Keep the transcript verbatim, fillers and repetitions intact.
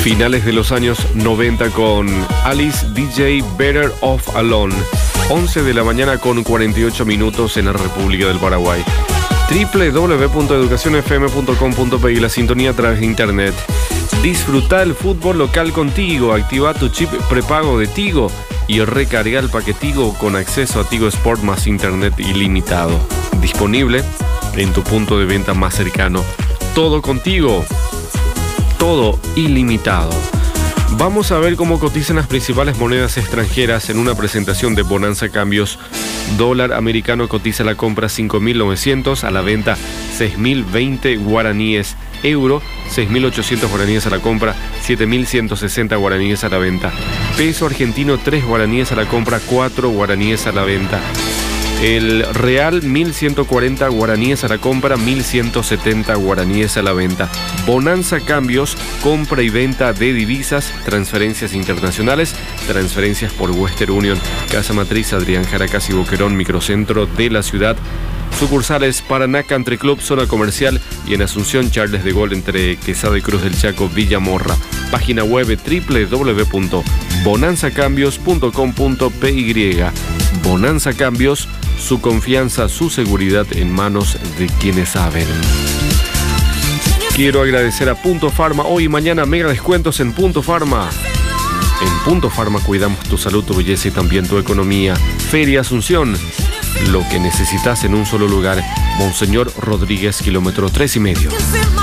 Finales de los años noventa con Alice D J Better Off Alone. once de la mañana con cuarenta y ocho minutos en la República del Paraguay. doble u doble u doble u punto educación f m punto com punto p y la sintonía a través de internet. Disfruta el fútbol local contigo. Activa tu chip prepago de Tigo y recarga el paquete Tigo con acceso a Tigo Sport más internet ilimitado. Disponible en tu punto de venta más cercano. Todo contigo. Todo ilimitado. Vamos a ver cómo cotizan las principales monedas extranjeras en una presentación de Bonanza Cambios. Dólar americano cotiza a la compra cinco mil novecientos, a la venta seis mil veinte guaraníes. Euro, seis mil ochocientos guaraníes a la compra, siete mil ciento sesenta guaraníes a la venta. Peso argentino, tres guaraníes a la compra, cuatro guaraníes a la venta. El real, mil ciento cuarenta guaraníes a la compra, mil ciento setenta guaraníes a la venta. Bonanza Cambios, compra y venta de divisas, transferencias internacionales, transferencias por Western Union, Casa Matriz, Adrián Jaracas y Boquerón, microcentro de la ciudad. Sucursales Paraná Country Club, zona comercial, y en Asunción, Charles de Gaulle, entre Quesada y Cruz del Chaco, Villa Morra. Página web doble u doble u doble u punto bonanza cambios punto com punto p y. Bonanza Cambios, su confianza, su seguridad en manos de quienes saben. Quiero agradecer a Punto Pharma. Hoy y mañana mega descuentos en Punto Pharma. En Punto Pharma cuidamos tu salud, tu belleza y también tu economía. Feria Asunción. Lo que necesitas en un solo lugar. Monseñor Rodríguez, kilómetro tres y medio.